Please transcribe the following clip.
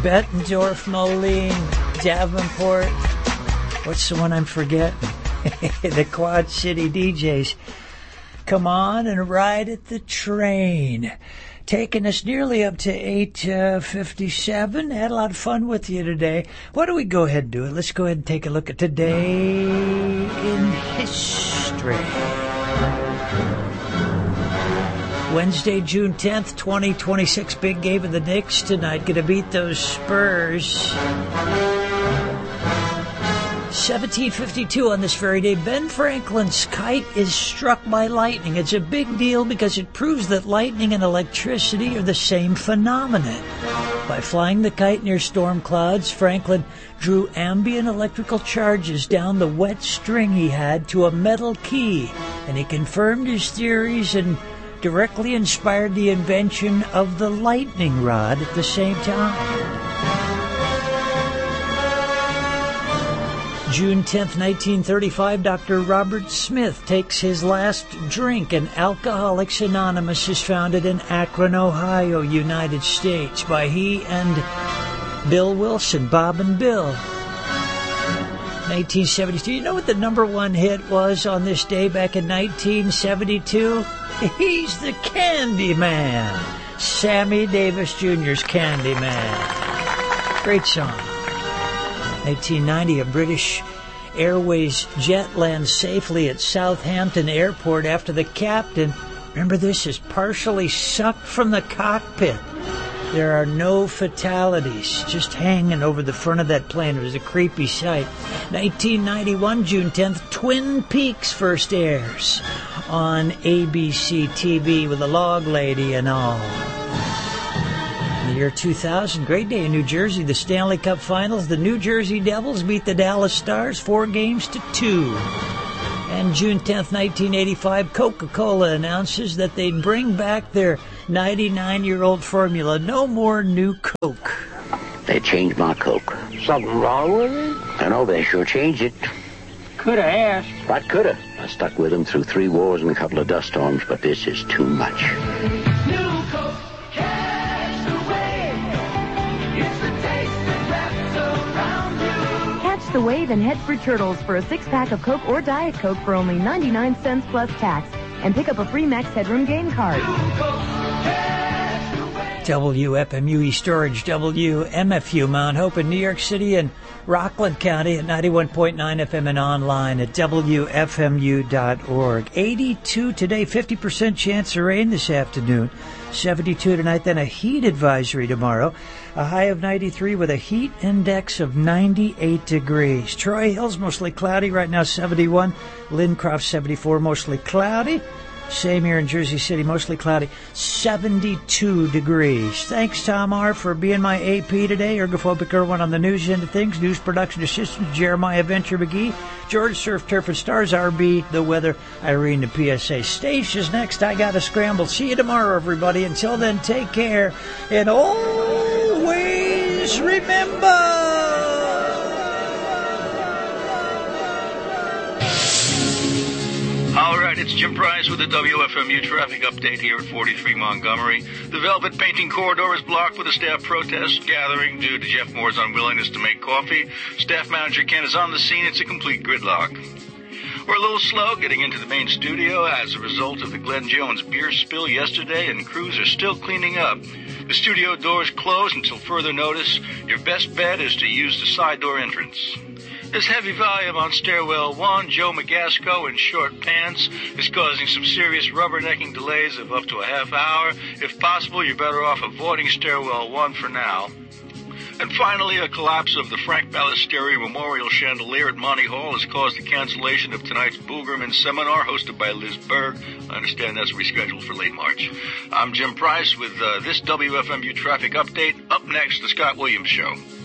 Bettendorf, Moline, Davenport. What's the one I'm forgetting? The Quad City DJs. Come on and ride at the train. Taking us nearly up to 8:57. Had a lot of fun with you today. Why don't we go ahead and do it? Let's go ahead and take a look at today in history. Wednesday, June 10th, 2026. Big game of the Knicks tonight. Gonna beat those Spurs. 1752 on this very day, Ben Franklin's kite is struck by lightning. It's a big deal because it proves that lightning and electricity are the same phenomenon. By flying the kite near storm clouds, Franklin drew ambient electrical charges down the wet string he had to a metal key, and he confirmed his theories and directly inspired the invention of the lightning rod at the same time. June 10th, 1935, Dr. Robert Smith takes his last drink, and Alcoholics Anonymous is founded in Akron, Ohio, United States, by he and Bill Wilson, Bob and Bill. 1972, you know what the number one hit was on this day back in 1972? He's the Candyman. Sammy Davis Jr.'s Candyman. Great song. 1990, a British Airways jet lands safely at Southampton Airport after the captain, remember this, is partially sucked from the cockpit. There are no fatalities, just hanging over the front of that plane. It was a creepy sight. 1991, June 10th, Twin Peaks first airs on ABC TV with the Log Lady and all. In the year 2000, great day in New Jersey, the Stanley Cup Finals. The New Jersey Devils beat the Dallas Stars 4-2. And June 10th, 1985, Coca-Cola announces that they'd bring back their 99-year-old formula. No more new Coke. They changed my Coke. Something wrong with it? I know, they sure changed it. Coulda asked. What coulda? I stuck with them through 3 wars and a couple of dust storms, but this is too much. New Coke, catch the wave. It's the taste that wraps around you. Catch the wave and head for Turtles for a 6-pack of Coke or Diet Coke for only 99 cents plus tax. And pick up a free Max Headroom game card. WFMU Storage, WMFU Mount Hope in New York City and Rockland County at 91.9 FM and online at WFMU.org. 82 today, 50% chance of rain this afternoon. 72 tonight, then a heat advisory tomorrow. A high of 93 with a heat index of 98 degrees. Troy Hills, mostly cloudy. Right now, 71. Lincroft, 74, mostly cloudy. Same here in Jersey City, mostly cloudy, 72 degrees. Thanks, Tom R., for being my AP today. Ergophobic Irwin on the news end of things. News production assistant, Jeremiah Venture McGee. George Surf, Turf and Stars, RB, the weather, Irene, the PSA. Stations next. I got to scramble. See you tomorrow, everybody. Until then, take care. And always remember... All right, it's Jim Price with the WFMU traffic update here at 43 Montgomery. The Velvet Painting Corridor is blocked with a staff protest gathering due to Jeff Moore's unwillingness to make coffee. Staff manager Ken is on the scene. It's a complete gridlock. We're a little slow getting into the main studio as a result of the Glenn Jones beer spill yesterday, and crews are still cleaning up. The studio doors close until further notice. Your best bet is to use the side door entrance. This heavy volume on Stairwell 1, Joe McGasco in short pants, is causing some serious rubbernecking delays of up to a half hour. If possible, you're better off avoiding Stairwell 1 for now. And finally, a collapse of the Frank Ballesteri Memorial Chandelier at Monty Hall has caused the cancellation of tonight's Boogerman Seminar hosted by Liz Berg. I understand that's rescheduled for late March. I'm Jim Price with this WFMU traffic update. Up next, the Scott Williams Show.